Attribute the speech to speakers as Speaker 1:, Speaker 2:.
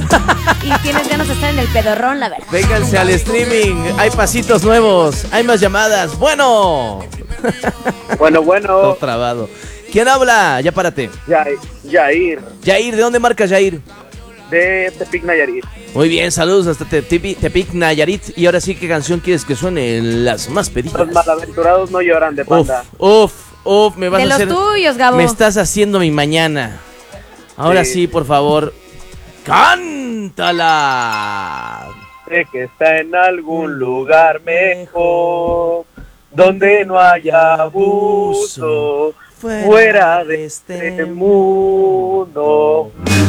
Speaker 1: Y tienes ganas de estar en el pedorrón, la verdad.
Speaker 2: Vénganse al streaming, hay pasitos nuevos, hay más llamadas. Bueno.
Speaker 3: Bueno,
Speaker 2: Todo trabado. ¿Quién habla? Ya párate.
Speaker 3: Yair,
Speaker 2: Yair, ¿de dónde marcas, Yair?
Speaker 3: de Tepic Nayarit.
Speaker 2: Muy bien, saludos hasta Tepic Nayarit. Y ahora sí, ¿qué canción quieres que suene? Las más pedidas.
Speaker 3: Los malaventurados no lloran de Panda.
Speaker 2: Uf, me vas
Speaker 1: De
Speaker 2: a hacer...
Speaker 1: los tuyos, Gabo.
Speaker 2: Me estás haciendo mi mañana. Ahora sí, por favor, cántala.
Speaker 3: Sé que está en algún lugar mejor, donde no haya abuso, fuera de este mundo.